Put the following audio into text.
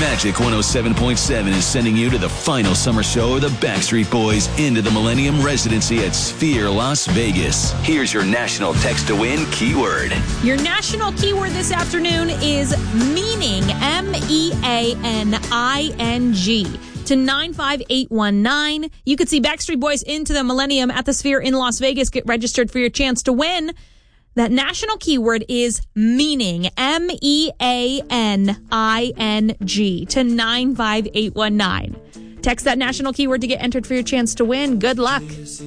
Magic 107.7 is sending you to the final summer show of the Backstreet Boys into the Millennium Residency at Sphere Las Vegas. Here's your national text to win keyword. Your national keyword this afternoon is meaning, MEANING. To 95819. You could see Backstreet Boys into the Millennium at the Sphere in Las Vegas. Get registered for your chance to win. That national keyword is meaning, MEANING, to 95819. Text that national keyword to get entered for your chance to win. Good luck.